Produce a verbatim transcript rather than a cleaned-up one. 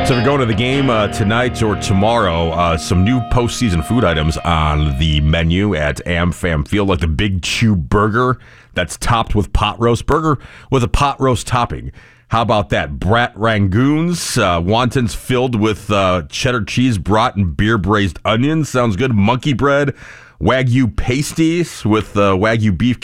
So if you're going to the game uh, tonight or tomorrow, uh, some new postseason food items on the menu at AmFam Field, like the Big Chew Burger that's topped with pot roast. Burger with a pot roast topping. How about that? Brat Rangoons, uh, wontons filled with uh, cheddar cheese, brat, and beer braised onions. Sounds good. Monkey bread, Wagyu pasties with uh, Wagyu beef